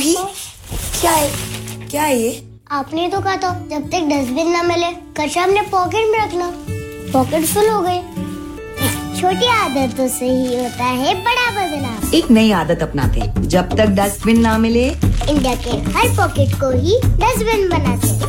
रूही, क्या है ये? आपने तो कहा था जब तक डस्टबिन न मिले कचरा अपने पॉकेट में रखना। पॉकेट फुल हो गए। छोटी आदतों से ही होता है बड़ा बदलाव। एक नई आदत अपनाते हैं, जब तक डस्टबिन ना मिले इंडिया के हर पॉकेट को ही डस्टबिन बनाते हैं।